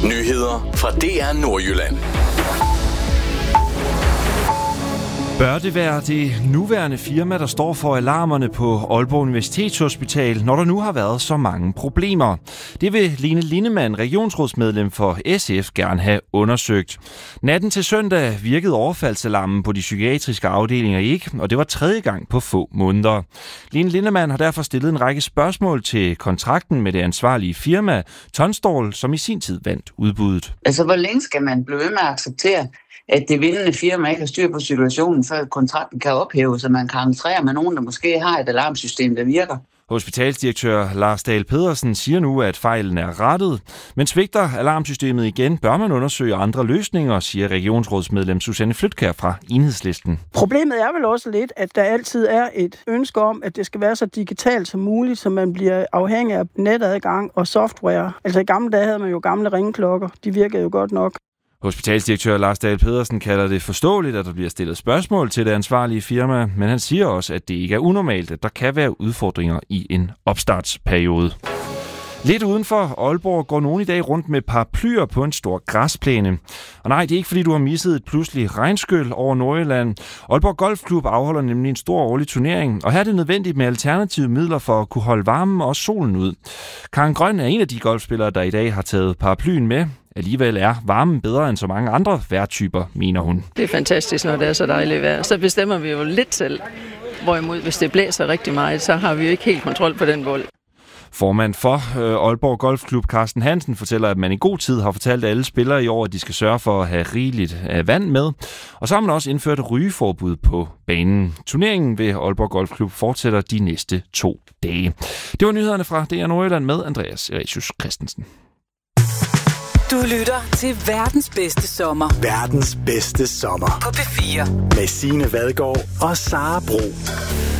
Nyheder fra DR Nordjylland. Bør det være det nuværende firma, der står for alarmerne på Aalborg Universitetshospital, når der nu har været så mange problemer? Det vil Lene Lindemann, regionsrådsmedlem for SF, gerne have undersøgt. Natten til søndag virkede overfaldsalarmen på de psykiatriske afdelinger ikke, og det var tredje gang på få måneder. Lene Lindemann har derfor stillet en række spørgsmål til kontrakten med det ansvarlige firma, Tunstall, som i sin tid vandt udbuddet. Altså, hvor længe skal man blive ved med at acceptere, at det vindende firma ikke har styr på situationen, før kontrakten kan ophæves, så man kan entrere med nogen, der måske har et alarmsystem, der virker? Hospitalsdirektør Lars Dahl Pedersen siger nu, at fejlen er rettet, men svigter alarmsystemet igen, bør man undersøge andre løsninger, siger regionsrådsmedlem Susanne Flytkjær fra Enhedslisten. Problemet er vel også lidt, at der altid er et ønske om, at det skal være så digitalt som muligt, så man bliver afhængig af netadgang og software. Altså i gamle dage havde man jo gamle ringeklokker, de virkede jo godt nok. Hospitalsdirektør Lars Dahl Pedersen kalder det forståeligt, at der bliver stillet spørgsmål til det ansvarlige firma, men han siger også, at det ikke er unormalt, at der kan være udfordringer i en opstartsperiode. Lidt uden for Aalborg går nogen i dag rundt med paraplyer på en stor græsplæne. Og nej, det er ikke fordi, du har misset et pludselig regnskyl over Nordjylland. Aalborg Golfklub afholder nemlig en stor årlig turnering, og her er det nødvendigt med alternative midler for at kunne holde varmen og solen ud. Karen Grøn er en af de golfspillere, der i dag har taget paraplyen med. Alligevel er varmen bedre end så mange andre vejrtyper, mener hun. Det er fantastisk, når det er så dejligt vejr. Så bestemmer vi jo lidt selv. Hvorimod, hvis det blæser rigtig meget, så har vi jo ikke helt kontrol på den bold. Formand for Aalborg Golfklub, Carsten Hansen, fortæller, at man i god tid har fortalt alle spillere i år, at de skal sørge for at have rigeligt vand med. Og så har man også indført rygeforbud på banen. Turneringen ved Aalborg Golfklub fortsætter de næste 2 dage. Det var nyhederne fra DR Nordjylland med Andreas Ericius Christensen. Du lytter til verdens bedste sommer. Verdens bedste sommer. På P4. Med Signe Vadgaard og Sara Bro.